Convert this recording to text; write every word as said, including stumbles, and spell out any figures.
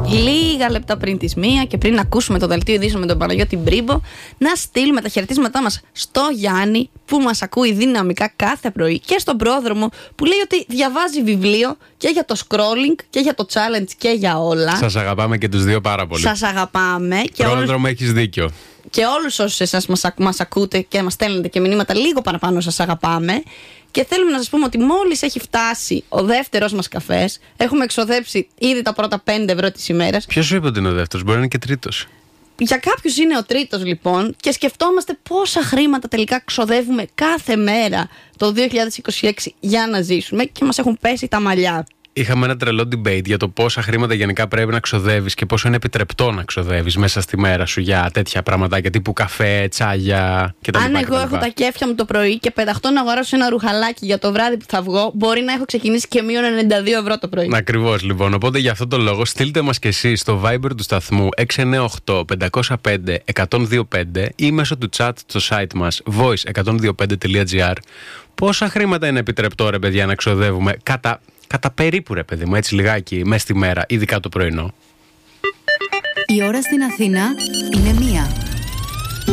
λίγα λεπτά πριν τις μία και πριν ακούσουμε το δελτίο ειδήσεων με τον Παναγιώτη Μπρίμπο, να στείλουμε τα χαιρετίσματά μας στο Γιάννη που μας ακούει δυναμικά κάθε πρωί και στον πρόδρομο που λέει ότι διαβάζει βιβλίο και για το scrolling και για το challenge και για όλα. Σας αγαπάμε και τους δύο πάρα πολύ. Σας αγαπάμε. Πρόδρομο, όλους... έχεις δίκιο. Και όλους όσους εσάς μας, μας ακούτε και μας στέλνετε και μηνύματα λίγο παραπάνω, σας αγαπάμε. Και θέλουμε να σας πούμε ότι μόλις έχει φτάσει ο δεύτερος μας καφές, έχουμε εξοδέψει ήδη τα πρώτα πέντε ευρώ της ημέρας. Ποιος σου είπε ότι είναι ο δεύτερος, μπορεί να είναι και τρίτος. Για κάποιους είναι ο τρίτος λοιπόν και σκεφτόμαστε πόσα χρήματα τελικά ξοδεύουμε κάθε μέρα το δύο χιλιάδες είκοσι έξι για να ζήσουμε και μας έχουν πέσει τα μαλλιά. Είχαμε ένα τρελό debate για το πόσα χρήματα γενικά πρέπει να ξοδεύεις και πόσο είναι επιτρεπτό να ξοδεύεις μέσα στη μέρα σου για τέτοια πραγματάκια τύπου καφέ, τσάγια κτλ. Αν εγώ έχω τα κέφια μου το πρωί και πεταχτώ να αγοράσω ένα ρουχαλάκι για το βράδυ που θα βγω, μπορεί να έχω ξεκινήσει και μείον ενενήντα δύο ευρώ το πρωί. Ακριβώς λοιπόν. Οπότε για αυτό το λόγο στείλτε μας και εσείς στο Viber του σταθμού έξι εννιά οκτώ πέντε μηδέν πέντε εκατόν δύο πέντε ή μέσω του chat στο site μας voice εκατόν δύο πέντε τελεία gr πόσα χρήματα είναι επιτρεπτό ρε παιδιά να ξοδεύουμε κατά. Κατά περίπου ρε παιδί μου, έτσι λιγάκι, μέσα στη μέρα, ειδικά το πρωινό. Η ώρα στην Αθήνα είναι μία.